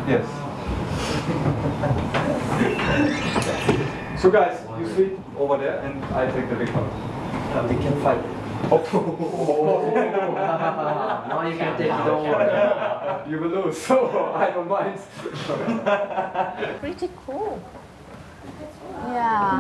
Yes. So guys, you sleep over there and I take the big one. We can fight. Oh. No, you can take it over. You will lose, so I don't mind. Pretty cool. Yeah.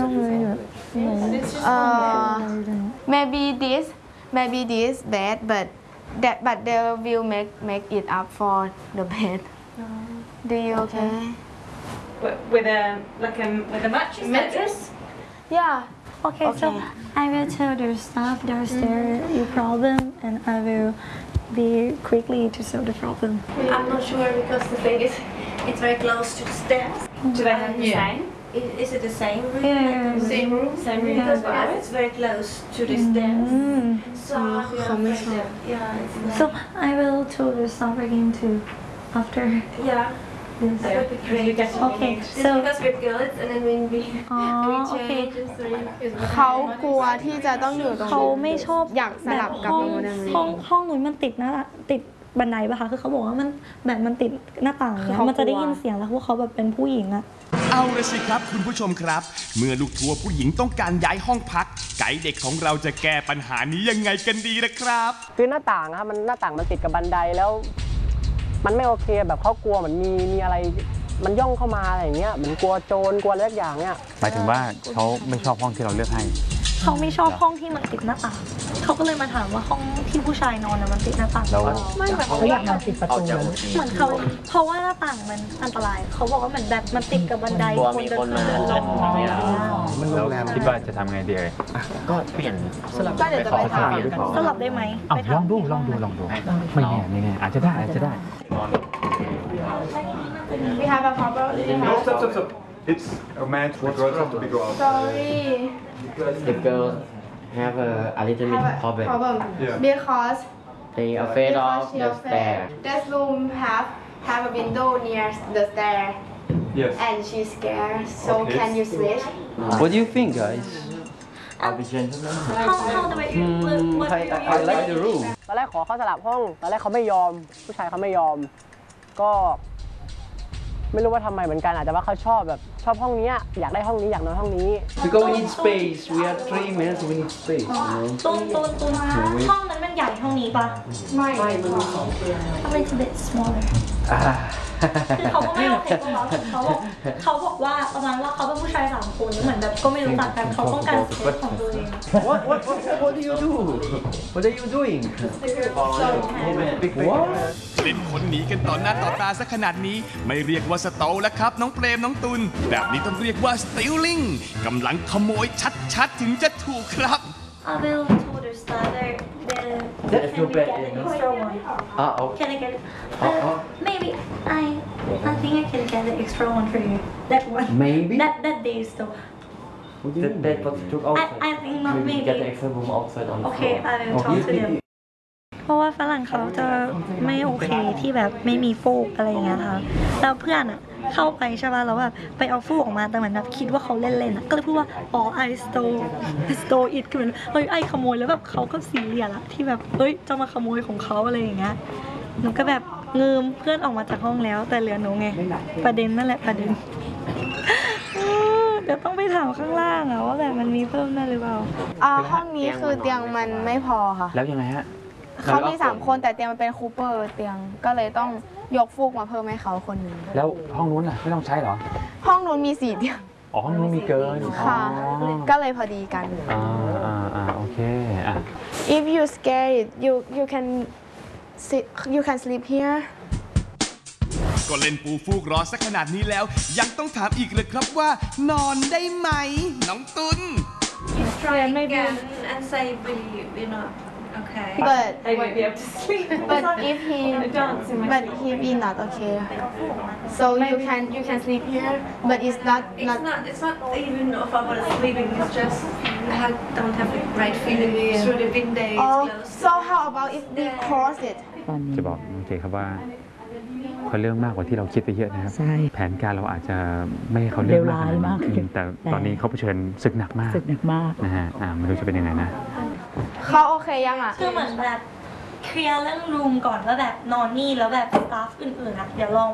Maybe this bed, but they will make it up for the bed. Do you okay? With a mattress? Yeah. Okay, so I will tell the staff downstairs your problem, and I will be quickly to solve the problem. I'm not sure because the thing is, it's very close to the stairs. Do they have the same? Is it the same room? Yeah. Same room? Same room. Because for us it's very close to the stairs. So we are afraid that, yeah, it's not. So I will tell the staff again too after Yeah, this. that would be great. Okay, Just so because we're girls and then when we okay. change, so you- เขากลัวที่จะต้องอยู่ตรงเขาไม่ชอบอยากสลับกับห้องโน้นอะไรห้องนู้นมันติดบันไดป่ะคะคือเขาบอกว่ามันแบบมันติดหน้าต่างเนี่ยเขากลัวมันจะได้ยินเสียงแล้วพวกเขาแบบเป็นผู้หญิงอะเอาละสิครับคุณผู้ชมครับ เมื่อลูกทัวร์ผู้หญิงต้องการย้ายห้องพัก ไกด์เด็กของเราจะแก้ปัญหานี้ยังไงกันดีนะครับคือหน้าต่างครับมันหน้าต่างมันติดกับบันไดแล้ว มันไม่โอเคแบบเขากลัวเหมือนมีอะไรมันย่องเข้ามาอะไรอย่างเงี้ยเหมือนกลัวโจรกลัวอะไรสักอย่างเนี่ยหมายถึงว่าเขาไม่ชอบห้องที่เราเลือกให้เขาไม่ชอบห้องที่มันติดหน้าต่างเขาก็เลยมาถามว่าห้องที่ผู้ชายนอนน่ะมันติดหน้าต่างแล้วไม่แบบเขาอยากนอนติดประตูเหมือนเขาเพราะว่าหน้าต่างมันอันตรายเขาบอกว่าเหมือนแบบมันติดกับบันไดกลัวมีคนมาเดินลงมันโรงแรมคิดว่าจะทำไงดีเอ่ยก็เปลี่ยนสลับก็เดี๋ยวจะไปถามสลับได้ไหมอ้าวไปลถาอมงดูไม่แน่อาจจะได้ We have a problem. No, stop. It's a man. The girls have to be go out. Sorry. The girls have a little bit problem. Yeah. Because They afraid of she the afraid. stair. This room have a window near the stair, Yes. and she's scared. So Okay. can you switch? What do you think, guys? I'll be gentleman. how the way I like the room. ตอนแรกขอเขาสลับห้องตอนแรกเขาไม่ยอมผู้ชายเขาไม่ยอม ก็ไม่รู้ว่าทำไมเหมือนกันอาจจะว่าเขาชอบห้องนี้อยากได้ห้องนี้อยากนอนห้องนี้ Because we need space. We are 3 men, so we need space. ตูนห้องนั้นมันใหญ่ห้องนี้ปะไม่มันมี2 เตียง A little bit smaller คือเขาก็ไม่โอเคกับเขาบอกว่าประมาณว่าเขาเป็นผู้ชาย3 คนเหมือนแบบก็ไม่รู้จักกันเขาต้องการสเปซของตัวเอง What do you do? What are you doing? What? เล่นคนหนีกันต่อหน้าต่อตาซะขนาดนี้ไม่เรียกว่าสโตลแล้วครับ น้องเปรมน้องตุลแบบนี้ต้องเรียกว่าสติลลิงกำลังขโมยชัดๆถึงจะถูกครับ I will told her starter That's can your we bed, get you an know? extra one Okay. Can I get it? Uh-oh. Maybe I think I can get the extra one for you. That one. Maybe? That days though. What do you mean? That was took outside. I think not Maybe maybe. get the extra room outside on the Okay, floor. I will talk to them. เพราะว่าฝรั่งเขาจะไม่โอเคที่แบบไม่มีฟูกอะไรอย่างเงี้ยค่ะแล้วเพื่อนอ่ะเข้าไปใช่ป่ะแล้วแบบไปเอาฟูกออกมาแต่เหมือนแบบคิดว่าเขาเล่นๆอ่ะก็เลยพูดว่าอ๋อ I stole it คือเหมือนเฮ้ยไอขโมยแล้วแบบเขาก็ซีเรียสอะที่แบบเอ้ยจะมาขโมยของเขาอะไรอย่างเงี้ยหนูก็แบบเงิมเพื่อนออกมาจากห้องแล้วแต่เหลือหนูไงประเด็นนั่นแหละประเด็นเดี๋ยวต้องไปถามข้างล่างอะว่าแบบมันมีเพิ่มได้หรือเปล่าห้องนี้คือเตียงมันไม่พอค่ะแล้วยังไงฮะเขามี3 คนแต่เตียงมันเป็นคูเปอร์เตียงก็เลยต้องยกฟูกมาเพิ่มให้เขาคนหนึ่งแล้วห้องนู้นล่ะไม่ต้องใช้เหรอห้องนู้นมี4 เตียงอ๋อห้องนู้นมีเกินค่ะ ก็เลยพอดีกันโอเคอ่ะ If you scared you can sleep here ก็เล่นปูฟูกรอสักขนาดนี้แล้ว ยังต้องถามอีกเลยครับว่า นอนได้ไหม น้องตุล try again and say we're not okay. but They won't be able to sleep. but if he be not okay so you can sleep here but it's not It's not even about sleeping. It's just I don't have the right feeling through the window. It's closed. so how about if we close it จะบอกโอเคครับว่าเขาเรื่องมากกว่าที่เราคิดไปเยอะนะครับแผนการเราอาจจะไม่ให้เขาเรื่องมากขนาดนั้นแต่ตอนนี้เขาเผชิญศึกหนักมากนะฮะไม่รู้จะเป็นยังไงนะเขาโอเคยังอ่ะคือเหมือนแบบเคลียร์เรื่องรูมก่อนว่าแบบนอนนี่แล้วแบบสตาฟอื่นๆอะเดี๋ยวลอง